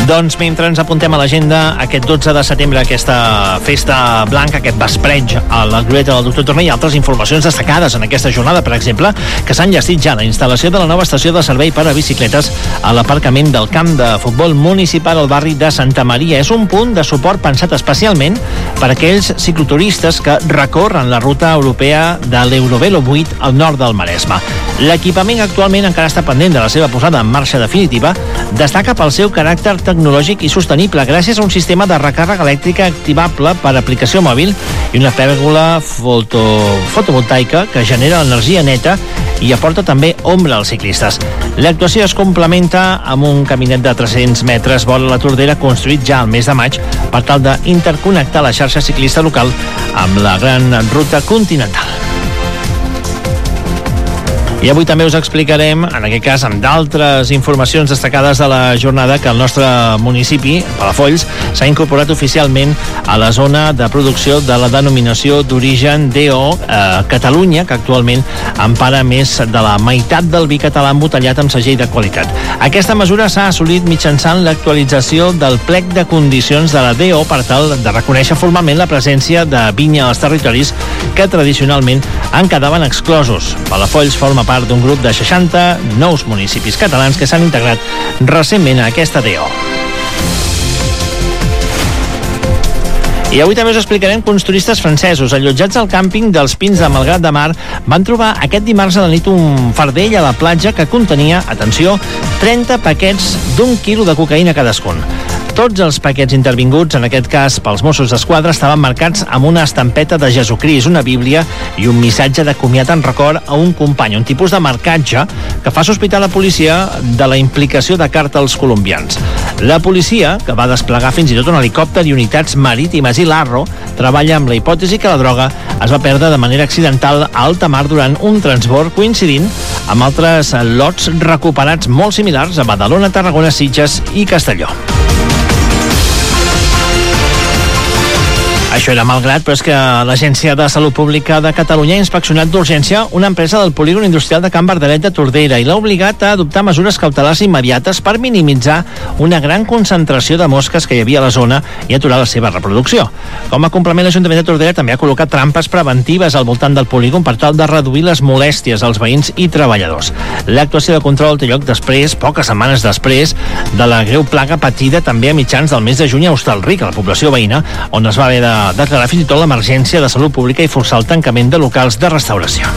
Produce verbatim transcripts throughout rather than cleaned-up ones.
Doncs mentre ens apuntem a l'agenda, aquest dotze de setembre, aquesta festa blanca, aquest vespreig a la glorieta del doctor Torné, i altres informacions destacades en aquesta jornada, per exemple, que s'han enllestit ja la instal·lació de la nova estació de servei per a bicicletes a l'aparcament del camp de futbol municipal al barri de Santa Maria. És un punt de suport pensat especialment per a aquells cicloturistes que recorren la ruta europea de l'Eurovelo vuit al nord del Maresme. L'equipament actualment encara està pendent de la seva posada en marxa definitiva. Destaca pel seu caràcter tecnològic i sostenible gràcies a un sistema de recàrrega elèctrica activable per aplicació mòbil i una pèrgola foto, fotovoltaica que genera energia neta i aporta també ombra als ciclistes. L'actuació es complementa amb un caminet de tres-cents metres vora la Tordera construït ja al mes de maig per tal d'interconnectar la xarxa ciclista local amb la gran ruta continental. I avui també us explicarem, en aquest cas amb d'altres informacions destacades de la jornada, que el nostre municipi, Palafolls, s'ha incorporat oficialment a la zona de producció de la denominació d'origen D O eh, Catalunya, que actualment empara més de la meitat del vi català embotellat amb segell de qualitat. Aquesta mesura s'ha assolit mitjançant l'actualització del plec de condicions de la D O per tal de reconèixer formalment la presència de vinya als territoris que tradicionalment en quedaven exclosos. Palafolls forma part d'un grup de seixanta nous municipis catalans que s'han integrat recentment a aquesta D O. I avui també us explicarem que uns turistes francesos allotjats al càmping dels Pins de Malgrat de Mar van trobar aquest dimarts a la nit un fardell a la platja que contenia, atenció, trenta paquets d'un quilo de cocaïna cadascun. Tots els paquets intervinguts, en aquest cas pels Mossos d'Esquadra, estaven marcats amb una estampeta de Jesucrist, una bíblia i un missatge de comiat en record a un company, un tipus de marcatge que fa sospitar la policia de la implicació de càrtels colombians. La policia, que va desplegar fins i tot un helicòpter i unitats marítimes i l'Arro, treballa amb la hipòtesi que la droga es va perdre de manera accidental a alta mar durant un transbord coincidint amb altres lots recuperats molt similars a Badalona, Tarragona, Sitges i Castelló. Això era Malgrat, però és que l'Agència de Salut Pública de Catalunya ha inspeccionat d'urgència una empresa del polígon industrial de Can Verdalet de Tordera i l'ha obligat a adoptar mesures cautelars immediates per minimitzar una gran concentració de mosques que hi havia a la zona i aturar la seva reproducció. Com a complement, l'Ajuntament de Tordera també ha col·locat trampes preventives al voltant del polígon per tal de reduir les molèsties als veïns i treballadors. L'actuació de control té lloc després, poques setmanes després, de la greu plaga patida també a mitjans del mes de juny a Hostalric, a la població veïna, on es va haver de declarar fins i tot l'emergència de salut pública i forçar el tancament de locals de restauració.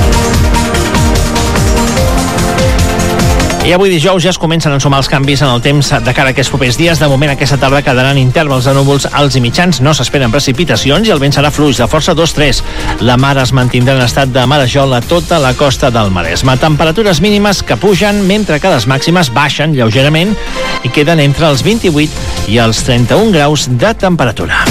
I avui dijous ja es comencen a ensumar els canvis en el temps de cara a aquests propers dies. De moment, aquesta tarda quedaran intervals de núvols alts i mitjans, no s'esperen precipitacions i el vent serà fluix de força dos tres. La mar es mantindrà en estat de marejol a tota la costa del Maresme. Temperatures mínimes que pugen mentre que les màximes baixen lleugerament i queden entre els vint-i-vuit i els trenta-un graus de temperatura.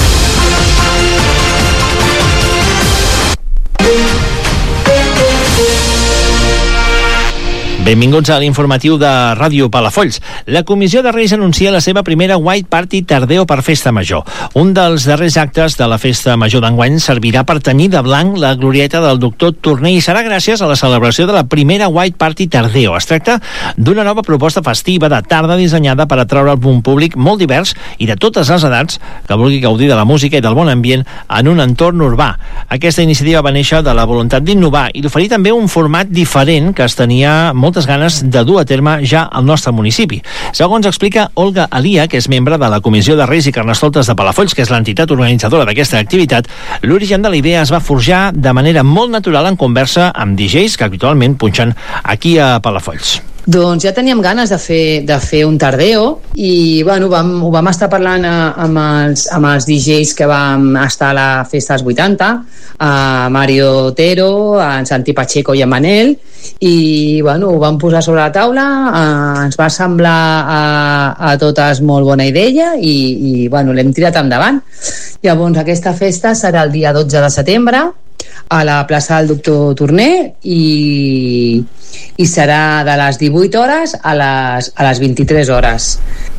Benvinguts a l'informatiu de Ràdio Palafolls. La Comissió de Reis anuncia la seva primera White Party Tardeo per Festa Major. Un dels darrers actes de la Festa Major d'enguany servirà per tenyir de blanc la glorieta del doctor Torné i serà gràcies a la celebració de la primera White Party Tardeo. Es tracta d'una nova proposta festiva de tarda dissenyada per atraure un públic molt divers i de totes les edats que vulgui gaudir de la música i del bon ambient en un entorn urbà. Aquesta iniciativa va néixer de la voluntat d'innovar i d'oferir també un format diferent que es tenia molt moltes ganes de dur a terme ja al nostre municipi. Segons explica Olga Alia, que és membre de la Comissió de Reis i Carnestoltes de Palafolls, que és l'entitat organitzadora d'aquesta activitat, l'origen de la idea es va forjar de manera molt natural en conversa amb D Js que habitualment punxen aquí a Palafolls. Doncs ja teníem ganes de fer, de fer un tardeo i bueno, vam, ho vam estar parlant a, amb, els, amb els D Js que vam estar a la festa dels vuitanta, a Mario Otero, a en Santi Pacheco i a Manel, i bueno, ho vam posar sobre la taula, eh, ens va semblar a, a totes molt bona idea i, i bueno, l'hem tirat endavant. Llavors aquesta festa serà el dia dotze de setembre a la plaça del doctor Torné i, i serà de les divuit hores a les, a les vint-i-tres hores.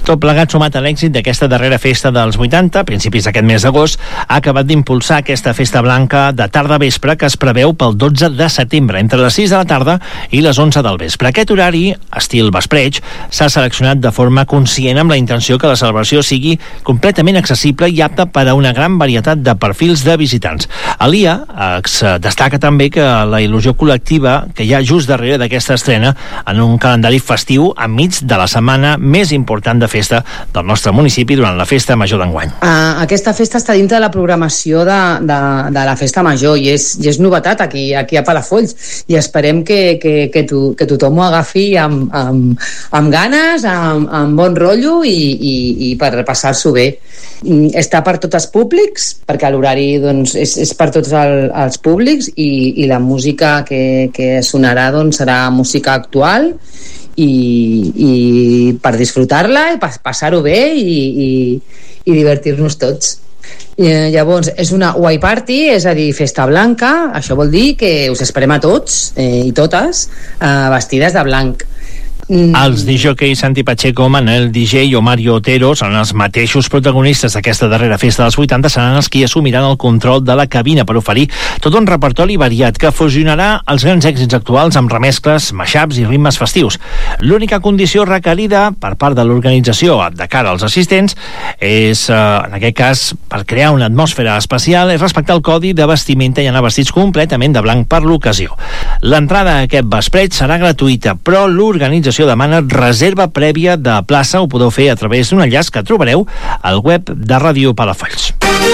Tot plegat, sumat a l'èxit d'aquesta darrera festa dels vuitanta, a principis d'aquest mes d'agost, ha acabat d'impulsar aquesta festa blanca de tarda-vespre que es preveu pel dotze de setembre, entre les sis de la tarda i les onze del vespre. Aquest horari, estil vespreig, s'ha seleccionat de forma conscient amb la intenció que la celebració sigui completament accessible i apta per a una gran varietat de perfils de visitants. A l'I A es destaca també que la il·lusió col·lectiva que hi ha just darrere d'aquesta estrena en un calendari festiu enmig de la setmana més important de festa del nostre municipi durant la festa major d'enguany. Uh, aquesta festa està dintre de la programació de, de, de la festa major i és, i és novetat aquí, aquí a Palafolls i esperem que, que, que, to, que tothom ho agafi amb, amb, amb ganes, amb, amb bon rotllo i, i, i per passar-s'ho bé. Està per tots els públics, perquè l'horari doncs, és, és per tots el, els públics i, i la música que, que sonarà doncs, serà música actual i, i per disfrutar-la i passar-ho bé i, i, i divertir-nos tots. I, llavors, és una white party, és a dir, festa blanca. Això vol dir que us esperem a tots eh, i totes eh, vestides de blanc. Mm. Els disjòqueis Santi Pacheco, Manel D J o Mario Otero són els mateixos protagonistes d'aquesta darrera festa dels vuitanta, seran els qui assumiran el control de la cabina per oferir tot un repertori variat que fusionarà els grans èxits actuals amb remescles, mashups i ritmes festius. L'única condició requerida per part de l'organització de cara als assistents és, eh, en aquest cas, per crear una atmosfera especial, és respectar el codi de vestimenta i anar vestits completament de blanc per l'ocasió. L'entrada a aquest vespreig serà gratuïta, però l'organització demana reserva prèvia de plaça. Ho podeu fer a través d'un enllaç que trobareu al web de Ràdio Palafolls.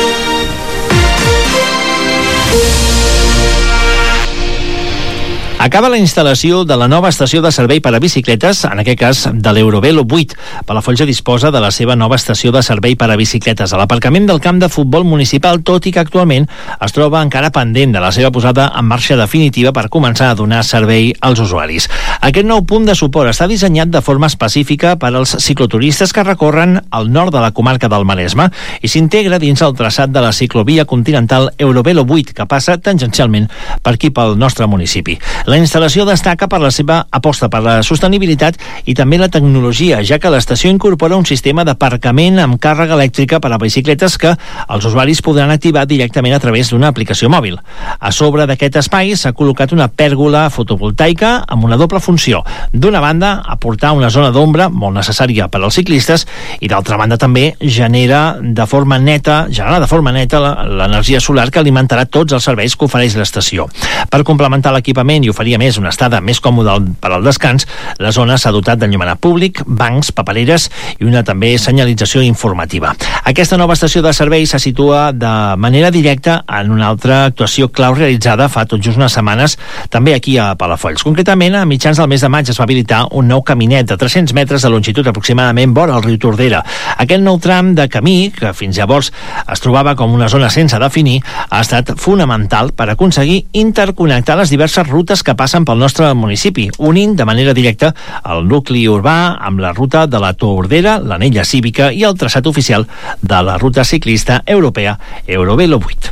Acaba la instal·lació de la nova estació de servei per a bicicletes, en aquest cas de l'Eurovelo vuit. Palafolls disposa de la seva nova estació de servei per a bicicletes a l'aparcament del camp de futbol municipal, tot i que actualment es troba encara pendent de la seva posada en marxa definitiva per començar a donar servei als usuaris. Aquest nou punt de suport està dissenyat de forma específica per als cicloturistes que recorren al nord de la comarca del Maresme i s'integra dins el traçat de la ciclovia continental Eurovelo vuit, que passa tangencialment per aquí pel nostre municipi. La instal·lació destaca per la seva aposta per la sostenibilitat i també la tecnologia, ja que l'estació incorpora un sistema d'aparcament amb càrrega elèctrica per a bicicletes que els usuaris podran activar directament a través d'una aplicació mòbil. A sobre d'aquest espai s'ha col·locat una pèrgola fotovoltaica amb una doble funció. D'una banda, aportar una zona d'ombra molt necessària per als ciclistes i d'altra banda també genera de forma neta, generar de forma neta l'energia solar que alimentarà tots els serveis que ofereix l'estació. Per complementar l'equipament i oferir a més una estada més còmoda per al descans, la zona s'ha dotat d'enllumenat públic, bancs, papereres i una també senyalització informativa. Aquesta nova estació de servei se situa de manera directa en una altra actuació clau realitzada fa tot just unes setmanes també aquí a Palafolls. Concretament, a mitjans del mes de maig es va habilitar un nou caminet de tres-cents metres de longitud aproximadament vora el riu Tordera. Aquest nou tram de camí, que fins llavors es trobava com una zona sense definir, ha estat fonamental per aconseguir interconnectar les diverses rutes que passen pel nostre municipi, unint de manera directa el nucli urbà amb la ruta de la Tordera, l'anella cívica i el traçat oficial de la ruta ciclista europea Eurovelo vuit.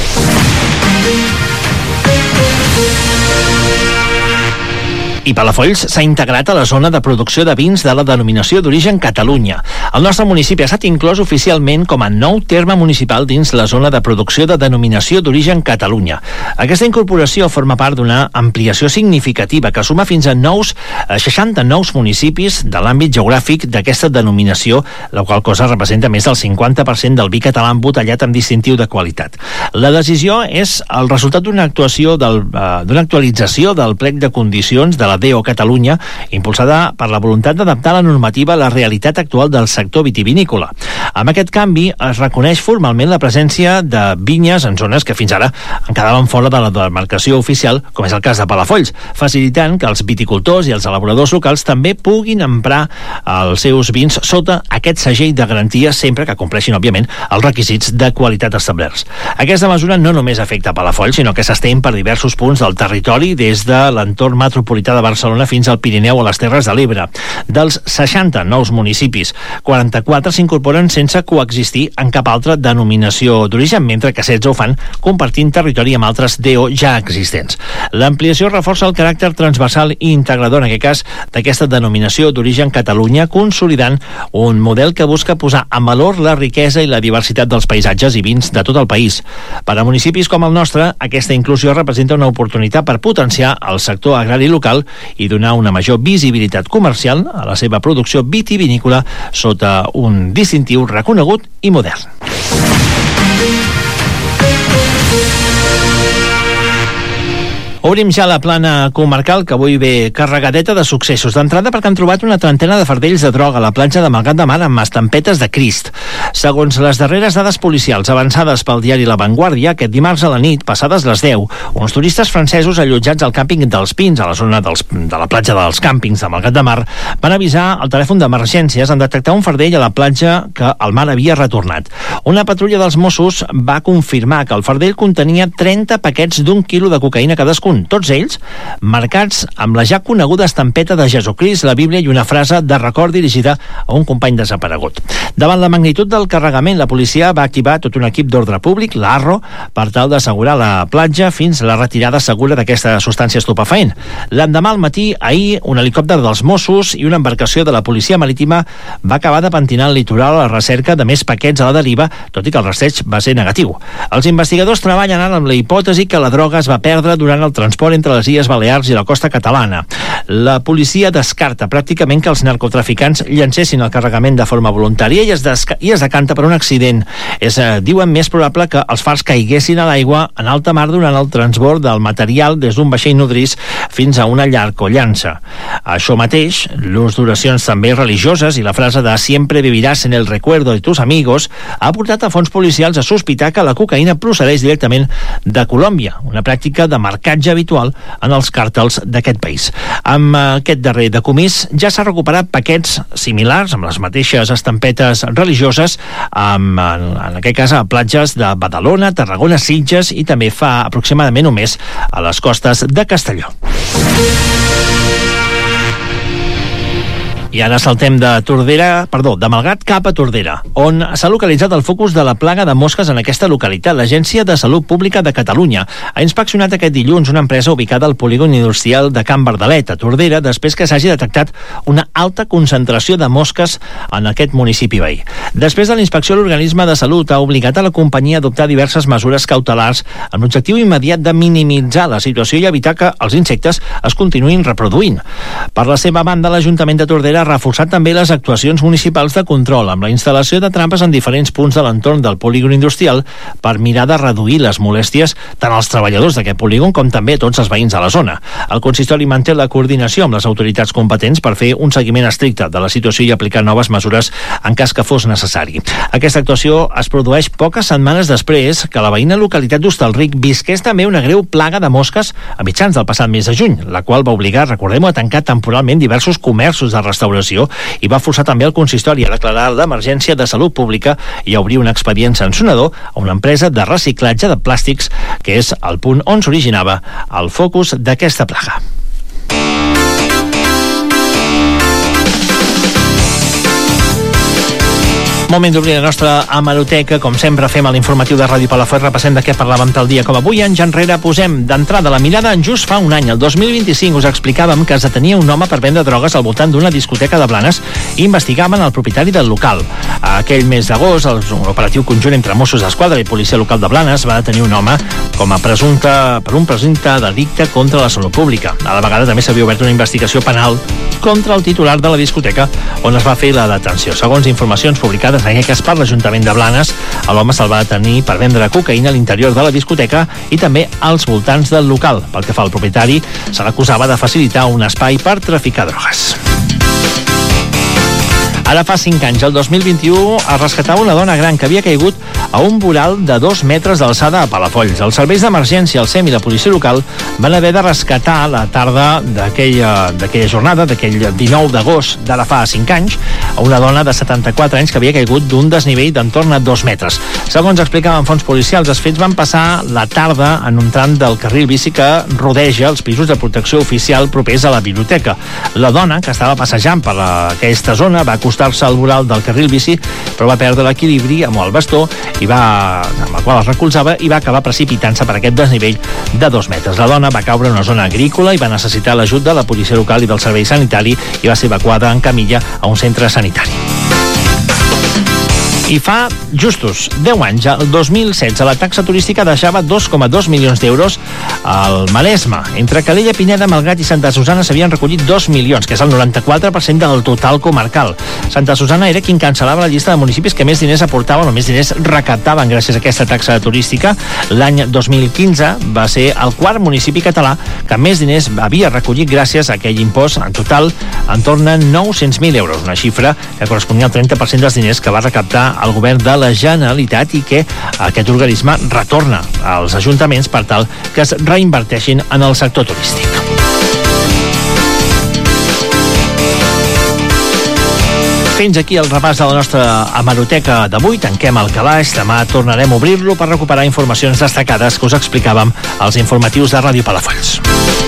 I Palafolls s'ha integrat a la zona de producció de vins de la denominació d'origen Catalunya. El nostre municipi ha estat inclòs oficialment com a nou terme municipal dins la zona de producció de denominació d'origen Catalunya. Aquesta incorporació forma part d'una ampliació significativa que suma fins a nous, seixanta nous municipis de l'àmbit geogràfic d'aquesta denominació, la qual cosa representa més del cinquanta per cent del vi català embotellat amb distintiu de qualitat. La decisió és el resultat d'una actuació del, uh, d'una actualització del plec de condicions de la D O Catalunya, impulsada per la voluntat d'adaptar la normativa a la realitat actual del sector vitivinícola. Amb aquest canvi es reconeix formalment la presència de vinyes en zones que fins ara en quedaven fora de la demarcació oficial, com és el cas de Palafolls, facilitant que els viticultors i els elaboradors locals també puguin emprar els seus vins sota aquest segell de garantia sempre que compleixin, òbviament, els requisits de qualitat establerts. Aquesta mesura no només afecta Palafolls, sinó que s'estén per diversos punts del territori des de l'entorn metropolità de Barcelona fins al Pirineu o les Terres de l'Ebre. Dels seixanta nous municipis, quaranta-quatre s'incorporen sense coexistir en cap altra denominació d'origen, mentre que setze ho fan compartint territori amb altres D O ja existents. L'ampliació reforça el caràcter transversal i integrador, en aquest cas, d'aquesta denominació d'origen Catalunya, consolidant un model que busca posar en valor la riquesa i la diversitat dels paisatges i vins de tot el país. Per a municipis com el nostre, aquesta inclusió representa una oportunitat per potenciar el sector agrari local i donar una major visibilitat comercial a la seva producció vitivinícola sota un distintiu reconegut i modern. Obrim ja la plana comarcal, que avui ve carregadeta de successos. D'entrada perquè han trobat una trentena de fardells de droga a la platja de Malgrat de Mar amb estampetes de Crist. Segons les darreres dades policials avançades pel diari La Vanguardia, aquest dimarts a la nit, passades les deu, uns turistes francesos allotjats al càmping dels Pins, a la zona dels, de la platja dels càmpings de Malgrat de Mar, van avisar al telèfon d'emergències en detectar un fardell a la platja que el mar havia retornat. Una patrulla dels Mossos va confirmar que el fardell contenia trenta paquets d'un quilo de cocaïna cadascun, tots ells marcats amb la ja coneguda estampeta de Jesucrist, la Bíblia i una frase de record dirigida a un company desaparegut. Davant la magnitud del carregament, la policia va activar tot un equip d'ordre públic, l'Arro, per tal d'assegurar la platja fins a la retirada segura d'aquesta substància estupefaent. L'endemà al matí, ahir, un helicòpter dels Mossos i una embarcació de la policia marítima va acabar de pentinar el litoral a la recerca de més paquets a la deriva, tot i que el rastreig va ser negatiu. Els investigadors treballen ara amb la hipòtesi que la droga es va perdre durant el transport entre les Illes Balears i la costa catalana. La policia descarta pràcticament que els narcotraficants llancessin el carregament de forma voluntària i es, i es decanta per un accident. És, eh, diuen, més probable que els fars caiguessin a l'aigua en alta mar durant el transbord del material des d'un vaixell nodrís fins a una llarcollança. Això mateix, l'ús d'oracions també religioses i la frase de «siempre vivirás en el recuerdo de tus amigos» ha portat a fons policials a sospitar que la cocaïna procedeix directament de Colòmbia, una pràctica de marcatge habitual en els càrtels d'aquest país. Amb aquest darrer decomís ja s'ha recuperat paquets similars amb les mateixes estampetes religioses amb, en, en aquest cas, a platges de Badalona, Tarragona, Sitges i també fa aproximadament un mes a les costes de Castelló. I ara saltem de Tordera, perdó, de Malgrat cap a Tordera, on s'ha localitzat el focus de la plaga de mosques en aquesta localitat. L'Agència de Salut Pública de Catalunya ha inspeccionat aquest dilluns una empresa ubicada al polígon industrial de Can Verdalet, a Tordera, després que s'hagi detectat una alta concentració de mosques en aquest municipi veí. Després de la inspecció, l'organisme de salut ha obligat a la companyia a adoptar diverses mesures cautelars amb l'objectiu immediat de minimitzar la situació i evitar que els insectes es continuïn reproduint. Per la seva banda, l'Ajuntament de Tordera ha reforçat també les actuacions municipals de control amb la instal·lació de trampes en diferents punts de l'entorn del polígon industrial per mirar de reduir les molèsties tant als treballadors d'aquest polígon com també a tots els veïns de la zona. El consistori manté la coordinació amb les autoritats competents per fer un seguiment estricte de la situació i aplicar noves mesures en cas que fos necessari. Aquesta actuació es produeix poques setmanes després que la veïna localitat d'Hostalric visqués també una greu plaga de mosques a mitjans del passat mes de juny, la qual va obligar, recordem-ho, a tancar temporalment diversos comerços de restauració i va forçar també el consistori a declarar l'emergència de salut pública i a obrir un expedient sancionador a una empresa de reciclatge de plàstics, que és el punt on s'originava el focus d'aquesta plaga. Moment d'obrir la nostra hemeroteca. Com sempre fem a l'informatiu de Ràdio Palafolls, repassem de què parlàvem tal dia com avui. Anys enrere posem d'entrada la mirada en just fa un any, el dos mil vint-i-cinc. Us explicàvem que es detenia un home per vendre drogues al voltant d'una discoteca de Blanes i investigaven el propietari del local. Aquell mes d'agost, un operatiu conjunt entre Mossos d'Esquadra i Policia Local de Blanes va detenir un home com a presumpte per un presumpte delicte contra la salut pública. A la vegada també s'havia obert una investigació penal contra el titular de la discoteca on es va fer la detenció. Segons informacions publicades en aquest cas per l'Ajuntament de Blanes, l'home se'l va detenir per vendre cocaïna a l'interior de la discoteca i també als voltants del local. Pel que fa al propietari, se l'acusava de facilitar un espai per traficar drogues. Ara fa cinc anys, el dos mil vint-i-u, es rescatava una dona gran que havia caigut a un voral de dos metres d'alçada a Palafolls. Els serveis d'emergència, el S E M i la policia local van haver de rescatar la tarda d'aquella d'aquella jornada, d'aquell dinou d'agost d'ara fa cinc anys, a una dona de setanta-quatre anys que havia caigut d'un desnivell d'entorn a dos metres. Segons explicaven fonts policials, els fets van passar la tarda en un tram del carril bici que rodeja els pisos de protecció oficial propers a la biblioteca. La dona, que estava passejant per aquesta zona, va acostar-se al voral del carril bici, però va perdre l'equilibri amb el bastó i va, amb el qual es recolzava, i va acabar precipitant-se per aquest desnivell de dos metres. La dona va caure en una zona agrícola i va necessitar l'ajut de la policia local i del servei sanitari i va ser evacuada en camilla a un centre sanitari. I fa justos deu anys, el dos mil setze, la taxa turística deixava dos coma dos milions d'euros al Maresme. Entre Calella, Pineda, Malgrat i Santa Susana s'havien recollit dos milions, que és el noranta-quatre per cent del total comarcal. Santa Susana era qui encapçalava la llista de municipis que més diners aportaven o més diners recaptaven gràcies a aquesta taxa turística. L'any dos mil quinze va ser el quart municipi català que més diners havia recollit gràcies a aquell impost. En total, en torn a nou-cents mil euros, una xifra que corresponia al trenta per cent dels diners que va recaptar el govern de la Generalitat i que aquest organisme retorna als ajuntaments per tal que es reinverteixin en el sector turístic. Fins aquí el repàs de la nostra hemeroteca d'avui. Tanquem el calaix. Demà tornarem a obrir-lo per recuperar informacions destacades que us explicàvem als informatius de Ràdio Palafolls.